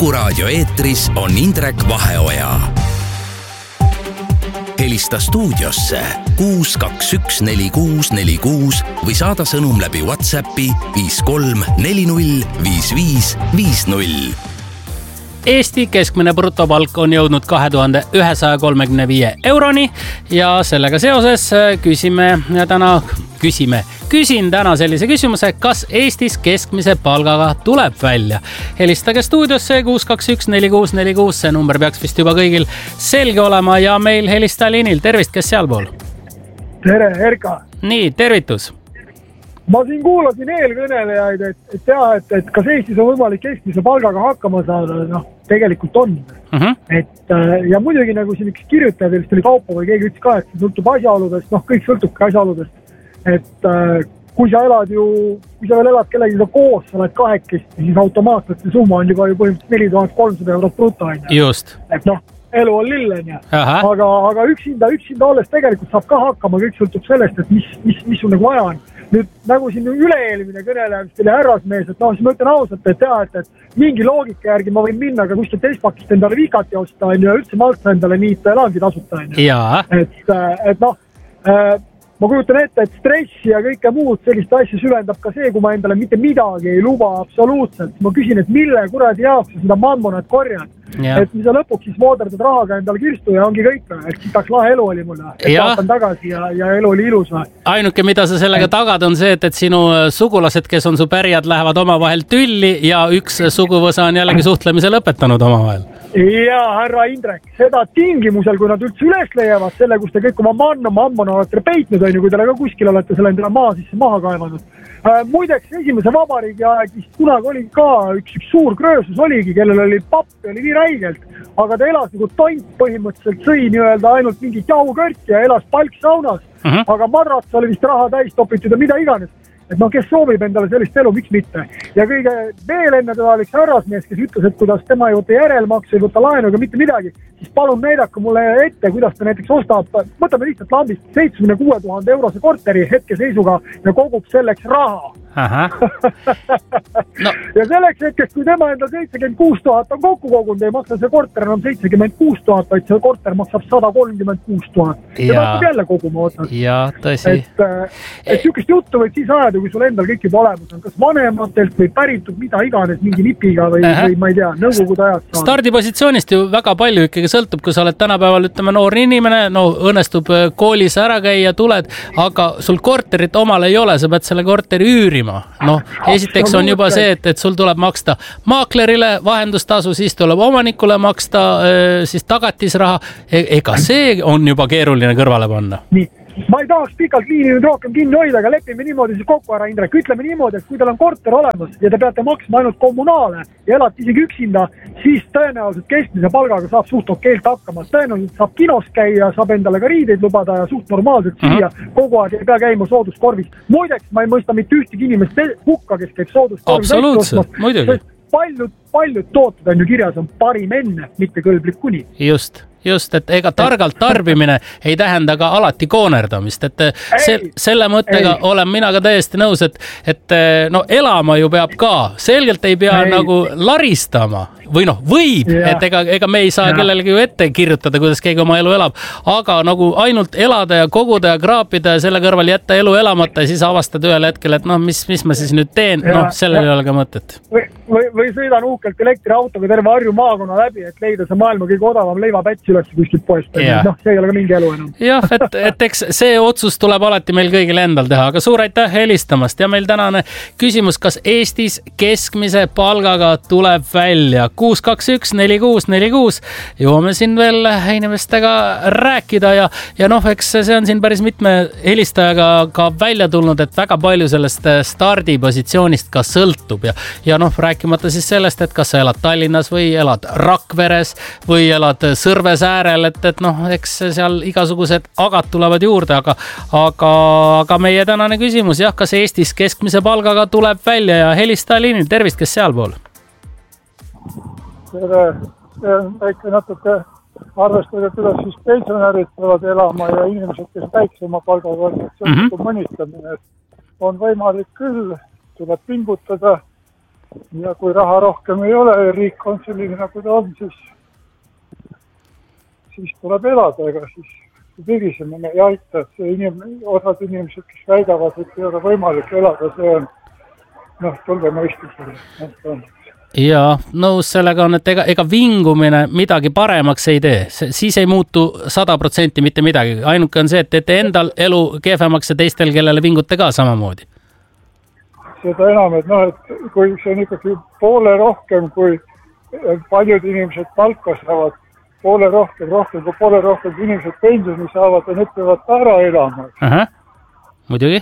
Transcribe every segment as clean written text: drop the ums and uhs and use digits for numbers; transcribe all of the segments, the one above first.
Kuku Raadio eetris on Indrek Vaheoja. Helista stuudiosse 6214646 või saada sõnum läbi WhatsAppi 53405550. Eesti keskmine brutopalk on jõudnud 2135 euroni ja sellega seoses küsin täna sellise küsimuse, kas Eestis keskmise palgaga tuleb välja. Helistage stuudiosse 6214646, see number peaks vist juba kõigil selge olema ja meil helistaja liinil. Tervist, kes sealpool? Tere, Erka. Nii, tervitus. Ma siin kuulasin eelkõnelejaid, et kas Eestis on võimalik keskmise palgaga hakkama saada, tegelikult on. Ja muidugi nagu siin üks kirjutaja, sellist oli Kaupo või keegi ütles ka, et see sõltub asjaoludest, kõik sõltubki asjaoludest. Et kui sa veel elad kellegiga koos, sa oled kahekesti, siis automaatselt see summa on juba põhimõtteliselt 4300 eurot bruto. Just. Et elu on lillen. Aga üksinda olles tegelikult saab ka hakkama, kõik sõltub sellest, et mis sul nagu vaja on. Nüüd nagu siin üle-eelmine kõneleja, mis oli härrasmees, et siis ma ütlen ausalt, et mingi loogika järgi ma võin minna ka kuskilt Espakist endale Vikati osta ja üldse Malta endale niita ja laangi tasuta. Ma kujutan ette, et stressi ja kõike muud sellist asja süvendab ka see, kui ma endale mitte midagi ei luba absoluutselt. Ma küsin, et mille kuradi jaoks sa seda mammonat korjad. Et mis sa lõpuks siis vooderdad rahaga endale kirstu ja ongi kõik. Et sitaks lahe elu oli mulle. Et vaatan tagasi ja elu oli ilus. Ainuke, mida sa sellega tagad, on see, et sinu sugulased, kes on su pärijad, lähevad omavahel tülli ja üks suguvõsa on jällegi suhtlemise lõpetanud omavahel. Jaa, härra Indrek, seda tingimusel, kui nad üldse üles leiavad selle, kus te kõik oma mammona olete peitnud, kui te ka kuskil olete selle endale maa sisse maha kaevanud. Muideks, esimese vabariigi aeg vist kunagi oli ka üks suur kröösus oligi, kellel oli pappi, oli nii räigelt, aga ta elas nagu tont põhimõtteliselt, sõi nii-öelda ainult mingit jahukörti ja elas palksaunas, aga madrats oli vist raha täis topitud ja mida iganes. Et kes soovib endale sellist elu, miks mitte. Ja kõige veel enne teda oli üks härrasmees, kes ütles, et kuidas tema ei võta järelmaksu, ei võta laenu ega mitte midagi, siis palun näidake mulle ette, kuidas ta näiteks ostab, võtame lihtsalt lambist 76 000 eurose korteri hetkeseisuga ja kogub selleks raha. Ja selleks hetkest, kui tema endal 76 000 on kokku kogunud, ei maksa see korter enam 76 000, vaid see korter maksab 136 000. Ja ta jälle koguma otsas. Ja, tõsi. Et sükest juttu võid siis ajada, kui sul endal kõik juba olemas on, kas vanematelt või päritud mida iganes mingi nipiga või ma ei tea, nõukogude ajast saada. Stardipositsioonist ju väga palju ikkagi sõltub, kui sa oled tänapäeval, ütleme, noor inimene, õnnestub koolis ära käia, tuled, aga sul korterit omal ei ole, sa pead selle korteri üürima. Esiteks on juba see, et sul tuleb maksta maaklerile vahendustasu, siis tuleb omanikule maksta siis tagatisraha. Ega see on juba keeruline kõrvale panna. Nii. Ma ei tahaks pikalt liini nüüd rohkem kinni hoida, aga lepime niimoodi siis kokku ära, Indrek. Ütleme niimoodi, et kui teil on korter olemas ja te peate maksma ainult kommunaale ja elate isegi üksinda, siis tõenäoliselt keskmise palgaga saab suht okeilt hakkama. Tõenäoliselt saab kinos käia, saab endale ka riideid lubada ja suht normaalselt süüa. Kogu aeg ei pea käima sooduskorvis. Muideks, ma ei mõista mitte ühtegi inimest hukka, kes käib sooduskorvis. Absoluutselt, muidugi. Paljud tooted on ju kirjas, on parim enne, mitte kõlblik kuni. Just, et ega targalt tarbimine ei tähenda ka alati koonerdamist, et selle mõttega olen mina ka täiesti nõus, et elama ju peab ka, selgelt ei pea nagu laristama või võib, et ega me ei saa kellelegi ju ette kirjutada, kuidas keegi oma elu elab, aga nagu ainult elada ja koguda ja kraapida ja selle kõrval jätta elu elamata ja siis avastad ühel hetkel, et mis ma siis nüüd teen, sellel ei ole ka mõtet. Või sõidan uhkelt elektriautoga terve Harju maakonna läbi, et leida see maailma kõige odavam leivapäts üles kuskilt poest. See ei ole ka mingi elu enam. Jah, et eks see otsus tuleb alati meil kõigil endal teha, aga suur aitäh helistamast ja meil tänane küsimus, kas Eestis keskmise palgaga tuleb välja 6214646. Jõuame siin veel inimestega rääkida ja eks see on siin päris mitme helistajaga ka välja tulnud, et väga palju sellest stardipositsioonist ka sõltub ja rääkimata siis sellest, et kas sa elad Tallinnas või elad Rakveres või elad Sõrves äärel, et eks seal igasugused agad tulevad juurde, aga meie tänane küsimus, kas Eestis keskmise palgaga tuleb välja ja helistaja liinil, tervist, kes sealpool? Tere, väike natuke arvestada, kuidas siis pensionärid peavad elama ja inimesed, kes väiksema palgaga on, see on mõnistamine. On võimalik küll, tuleb pingutada Ja kui raha rohkem ei ole ja riik on selline, nagu ta on, siis tuleb elada, ega siis virisemine ei aita, et osad inimesed, kes väidavad, et ei ole võimalik elada, see on tulge mõistusele. Jaa, nõus sellega on, et ega vingumine midagi paremaks ei tee, siis ei muutu 100% mitte midagi. Ainuke on see, et teete endal elu kehvemaks ja teistel, kellele vingute ka samamoodi. Seda enam, et kui see on ikkagi poole rohkem, kui paljud inimesed palka saavad, poole rohkem kui poole rohkem inimesed pensioni saavad ja need peavad ära elama. Muidugi.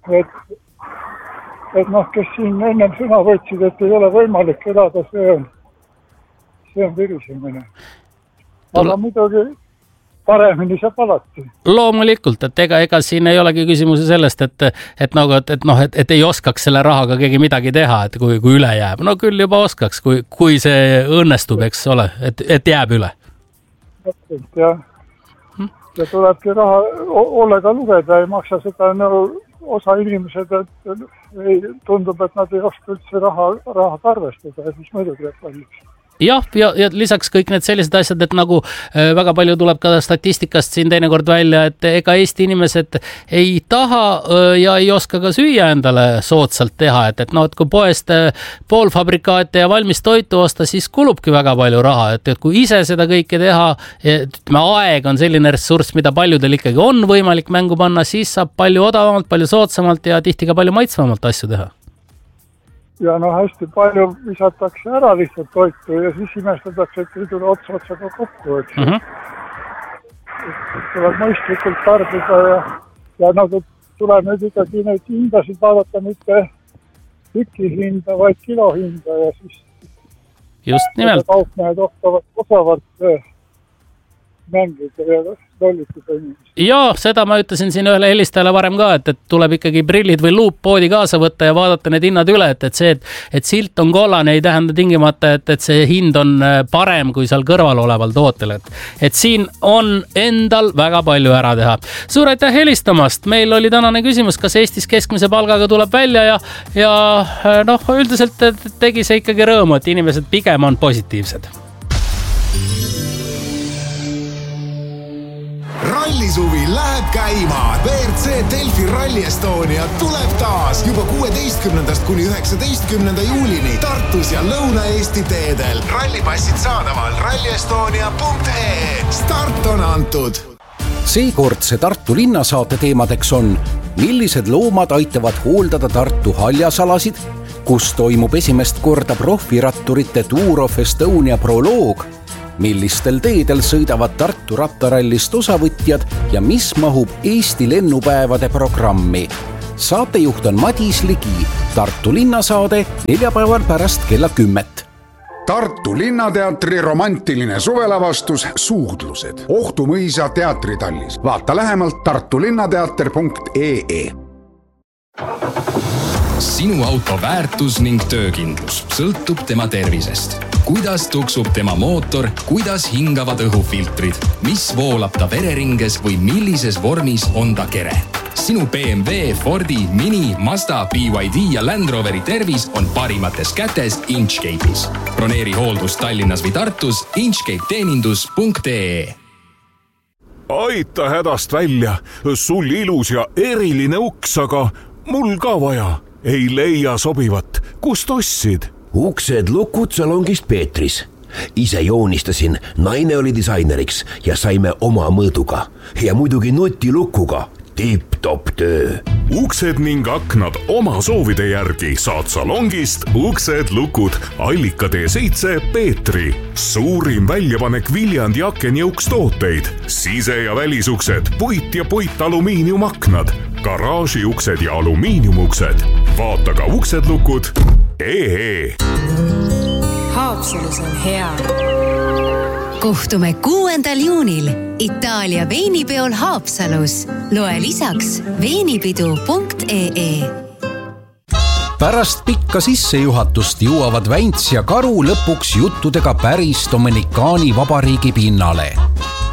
Et kes siin ennem sõna võtsid, et ei ole võimalik elada, see on virisemine. Aga muidugi paremini saab alati. Loomulikult, et ega siin ei olegi küsimuse sellest, et ei oskaks selle rahaga keegi midagi teha, et kui üle jääb. No küll juba oskaks, kui see õnnestub, eks ole, et jääb üle. Ja tulebki raha ollega lugeda, ei maksa seda osa inimesed, et tundub, et nad ei oska üldse raha arvestada, et mis muidugi jääb paljuks. Jah, ja lisaks kõik need sellised asjad, et nagu väga palju tuleb ka statistikast siin teinekord välja, et ega Eesti inimesed ei taha ja ei oska ka süüa endale soodsalt teha, et kui poest poolfabrikaate ja valmis toitu osta, siis kulubki väga palju raha, et kui ise seda kõike teha, aeg on selline ressurss, mida paljudel ikkagi on võimalik mängu panna, siis saab palju odavamalt, palju soodsamalt ja tihti ka palju maitsvamalt asju teha. Ja hästi palju visatakse ära lihtsalt toitu ja siis imestatakse, et ei tule otsaga kokku. Tuleb mõistlikult tarbida ja nagu tuleb nüüd ikkagi neid hindasid vaadata mitte tüki hinda, vaid kilo hinda ja siis just nimelt. Kaupmehed oskavad osavalt mängida ja lollitada inimesi. Ja seda ma ütlesin siin ühele helistajale varem ka, et tuleb ikkagi prillid või luuppoodi kaasa võtta ja vaadata need hinnad üle, et see, et silt on kollane, ei tähenda tingimata, et see hind on parem kui seal kõrval oleval tootel. Et siin on endal väga palju ära teha. Suur aitäh helistamast. Meil oli tänane küsimus, kas Eestis keskmise palgaga tuleb välja ja üldiselt tegi see ikkagi rõõmu, et inimesed pigem on positiivsed. Rallisuvi läheb käima. WRC Delfi Rally Estonia tuleb taas juba 16. kuni 19. juulini Tartus ja Lõuna-Eesti teedel. Rallipassid saadaval rallyestonia.ee. Start on antud. Seekordse Tartu linnasaate teemadeks on, millised loomad aitavad hooldada Tartu haljasalasid, kus toimub esimest korda profiratturite Tour of Estonia proloog, millistel teedel sõidavad Tartu rattarallist osavõtjad ja mis mahub Eesti lennupäevade programmi. Saatejuht on Madis Ligi. Tartu linnasaade neljapäeval pärast kella 10. Tartu Linnateatri romantiline suvelavastus Suudlused. Ohtumõisa teatritallis. Vaata lähemalt tartulinnateater.ee. Sinu auto väärtus ning töökindlus sõltub tema tervisest. Kuidas tuksub tema mootor, kuidas hingavad õhufiltrid, mis voolab ta vereringes või millises vormis on ta kere. Sinu BMW, Fordi, Mini, Mazda, BYD ja Land Roveri tervis on parimates kätes Inchcape'is. Broneeri hooldus Tallinnas või Tartus inchcapeteenindus.ee. Aita hädast välja, sul ilus ja eriline uks, aga mul ka vaja. Ei leia sobivat. Kust ostsid? Uksed lukud salongist Peetris. Ise joonistasin, naine oli disaineriks ja saime oma mõõduga. Ja muidugi nutilukuga. Tipp-top töö. Uksed ning aknad oma soovide järgi saad salongist Uksed lukud Allika T7 Peetri. Suurim väljapanek Viljandi akenjõukstooteid. Sise- ja välisuksed, puit ja puitalumiiniumaknad, garaažiuksed ja alumiiniumuksed. Vaata ka uksedlukud.ee. Haapsalus on hea. Kohtume 6. juunil Itaalia veinipeol Haapsalus. Loe lisaks veinipidu.ee. Pärast pikka sissejuhatust jõuavad Vänts ja Karu lõpuks juttudega päris Dominikaani vabariigi pinnale.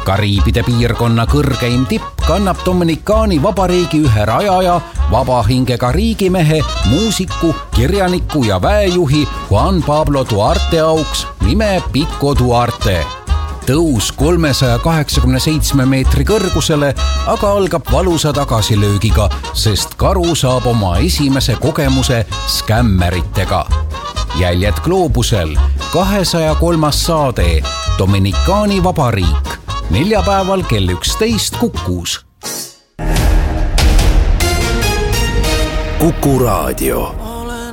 Kariibide piirkonna kõrgeim tipp kannab Dominikaani Vabariigi ühe rajaja, vabahingega riigimehe, muusiku, kirjaniku ja väejuhi Juan Pablo Duarte auks nime Pico Duarte. Tõus 387 meetri kõrgusele aga algab valusa tagasilöögiga, sest karu saab oma esimese kogemuse skämmeritega. Jäljed gloobusel 203. saade Dominikaani Vabariik neljapäeval kell 11 Kukus. Kuku Raadio.